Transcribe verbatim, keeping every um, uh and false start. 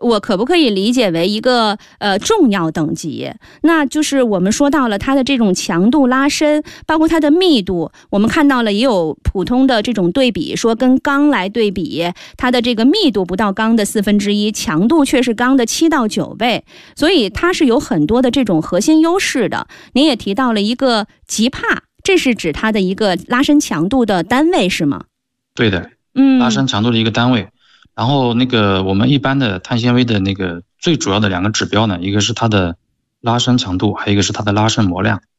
我可不可以理解为一个呃重要等级？那就是我们说到了它的这种强度拉伸，包括它的密度，我们看到了也有普通的这种对比，说跟钢来对比，它的这个密度不到钢的四分之一，强度却是钢的七到九倍，所以它是有很多的这种核心优势的。您也提到了一个吉帕，这是指它的一个拉伸强度的单位是吗？ 对的， 嗯， 拉伸强度的一个单位。然后那个我们一般的碳纤维的那个最主要的两个指标呢，一个是它的拉伸强度，还有一个是它的拉伸模量。